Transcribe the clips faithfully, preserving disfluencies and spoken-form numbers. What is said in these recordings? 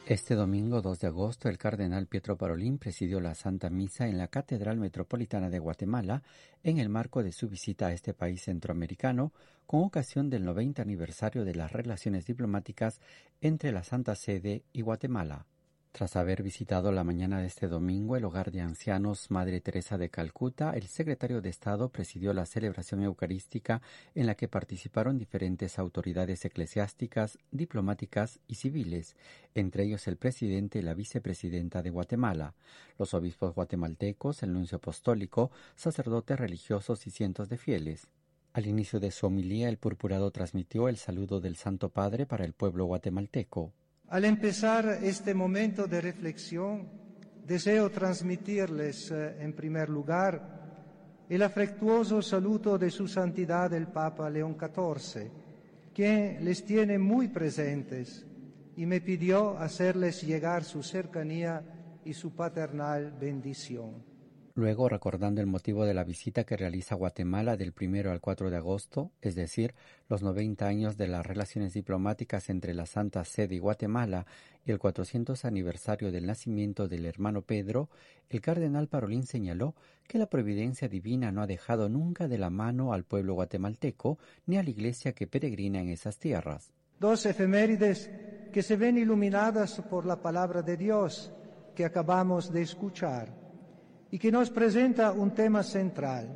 Este domingo dos de agosto, el cardenal Pietro Parolin presidió la Santa Misa en la Catedral Metropolitana de Guatemala en el marco de su visita a este país centroamericano con ocasión del noventa aniversario de las relaciones diplomáticas entre la Santa Sede y Guatemala. Tras haber visitado la mañana de este domingo el hogar de ancianos Madre Teresa de Calcuta, el secretario de Estado presidió la celebración eucarística en la que participaron diferentes autoridades eclesiásticas, diplomáticas y civiles, entre ellos el presidente y la vicepresidenta de Guatemala, los obispos guatemaltecos, el nuncio apostólico, sacerdotes religiosos y cientos de fieles. Al inicio de su homilía, el purpurado transmitió el saludo del Santo Padre para el pueblo guatemalteco. Al empezar este momento de reflexión, deseo transmitirles, eh, en primer lugar, el afectuoso saludo de su santidad el Papa León catorce, quien les tiene muy presentes y me pidió hacerles llegar su cercanía y su paternal bendición. Luego, recordando el motivo de la visita que realiza Guatemala del primero al cuatro de agosto, es decir, los noventa años de las relaciones diplomáticas entre la Santa Sede y Guatemala y el cuatrocientos aniversario del nacimiento del hermano Pedro, el cardenal Parolin señaló que la providencia divina no ha dejado nunca de la mano al pueblo guatemalteco ni a la iglesia que peregrina en esas tierras. Dos efemérides que se ven iluminadas por la palabra de Dios que acabamos de escuchar y que nos presenta un tema central.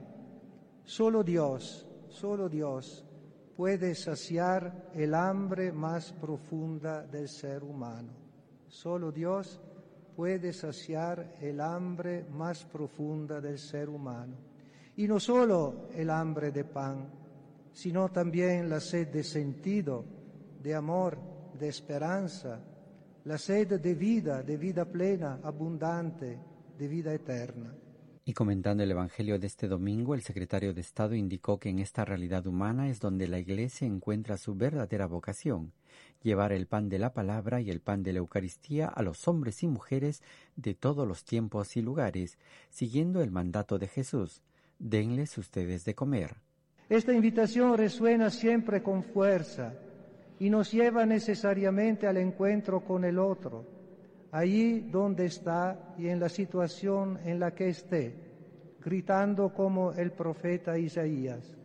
Solo Dios, solo Dios puede saciar el hambre más profunda del ser humano. Solo Dios puede saciar el hambre más profunda del ser humano. Y no solo el hambre de pan, sino también la sed de sentido, de amor, de esperanza, la sed de vida, de vida plena, abundante, de vida eterna. Y comentando el Evangelio de este domingo, el secretario de Estado indicó que en esta realidad humana es donde la Iglesia encuentra su verdadera vocación, llevar el pan de la palabra y el pan de la Eucaristía a los hombres y mujeres de todos los tiempos y lugares, siguiendo el mandato de Jesús: denles ustedes de comer. Esta invitación resuena siempre con fuerza y nos lleva necesariamente al encuentro con el otro, allí donde está y en la situación en la que esté, gritando como el profeta Isaías: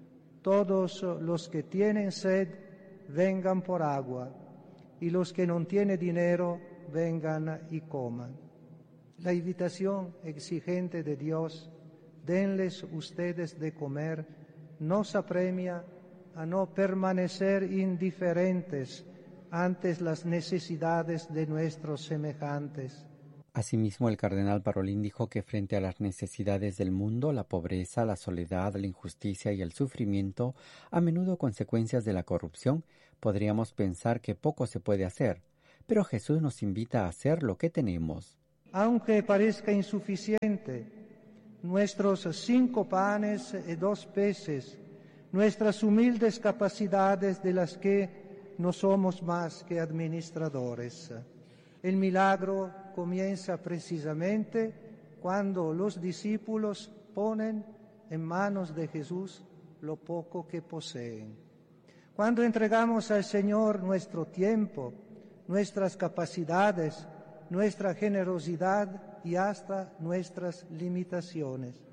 todos los que tienen sed, vengan por agua, y los que no tienen dinero, vengan y coman. La invitación exigente de Dios, denles ustedes de comer, nos apremia a no permanecer indiferentes ante las necesidades de nuestros semejantes. Asimismo, el cardenal Parolin dijo que frente a las necesidades del mundo, la pobreza, la soledad, la injusticia y el sufrimiento, a menudo consecuencias de la corrupción, podríamos pensar que poco se puede hacer, pero Jesús nos invita a hacer lo que tenemos. Aunque parezca insuficiente, nuestros cinco panes y dos peces, nuestras humildes capacidades de las que no somos más que administradores. El milagro comienza precisamente cuando los discípulos ponen en manos de Jesús lo poco que poseen. Cuando entregamos al Señor nuestro tiempo, nuestras capacidades, nuestra generosidad y hasta nuestras limitaciones.